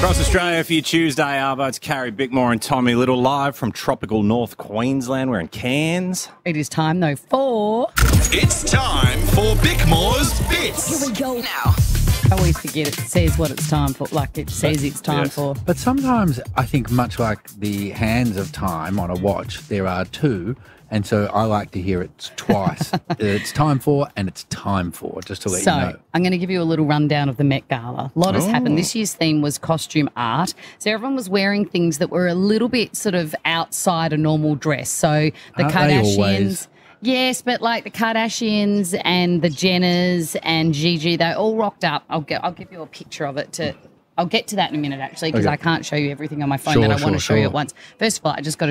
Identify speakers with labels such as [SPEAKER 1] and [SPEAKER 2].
[SPEAKER 1] Across Australia for your Tuesday, Arvo. It's Carrie Bickmore and Tommy Little live from tropical North Queensland. We're in Cairns.
[SPEAKER 2] It is time, though, for...
[SPEAKER 3] It's time for Bickmore's Bits.
[SPEAKER 4] Here we go now.
[SPEAKER 2] I always forget it says what it's time for, like it says it's time for.
[SPEAKER 5] But sometimes I think much like the hands of time on a watch, there are two, and so I like to hear it twice. It's time for and it's time for, just to let you know.
[SPEAKER 2] So I'm going to give you a little rundown of the Met Gala. A lot has happened. This year's theme was costume art. So everyone was wearing things that were a little bit sort of outside a normal dress. So the
[SPEAKER 5] Aren't they
[SPEAKER 2] Kardashians...
[SPEAKER 5] always?
[SPEAKER 2] Yes, but like the Kardashians and the Jenners and Gigi, they all rocked up. I'll give you a picture of it. I'll get to that in a minute, actually, because
[SPEAKER 5] Okay.
[SPEAKER 2] I can't show you everything on my phone
[SPEAKER 5] Sure,
[SPEAKER 2] that I want to
[SPEAKER 5] sure,
[SPEAKER 2] show you
[SPEAKER 5] sure.
[SPEAKER 2] at once. First of all, I just got to